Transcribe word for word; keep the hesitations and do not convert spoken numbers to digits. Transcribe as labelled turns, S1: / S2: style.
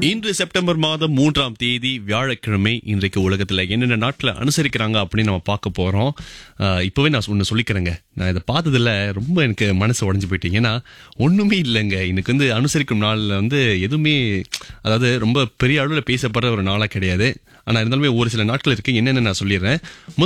S1: இன்று செப்டம்பர் மாதம் மூன்றாம் தேதி வியாழக்கிழமை. இன்றைக்கு உலகத்துல என்னென்ன நாட்களை அனுசரிக்கிறாங்க அப்படின்னு நம்ம பார்க்க போறோம். ஆஹ் இப்பவே நான் ஒண்ணு சொல்லிக்கிறேங்க, நான் இதை பார்த்ததுல ரொம்ப எனக்கு மனசு உடைஞ்சு போயிட்டேன். ஏன்னா ஒண்ணுமே இல்லைங்க, இன்னைக்கு வந்து அனுசரிக்கும் நாள்ல வந்து எதுவுமே, அதாவது ரொம்ப பெரிய அளவுல பேசப்படுற ஒரு நாளா கிடையாது. ஆனா இருந்தாலுமே ஒரு சில நாட்கள் இருக்கு, என்னென்ன நான் சொல்லிடுறேன்.